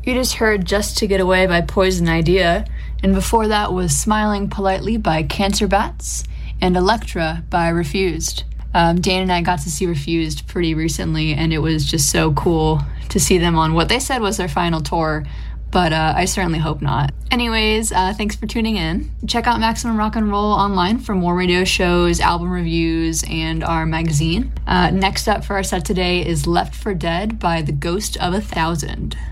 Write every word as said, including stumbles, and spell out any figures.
You just heard Just to Get Away by Poison Idea, and before that was Smiling Politely by Cancer Bats, and Electra by Refused. Um, Dan and I got to see Refused pretty recently, and it was just so cool to see them on what they said was their final tour, but uh, I certainly hope not. Anyways, uh, thanks for tuning in. Check out Maximum Rock and Roll online for more radio shows, album reviews, and our magazine. Uh, next up for our set today is Left for Dead by The Ghost of a Thousand.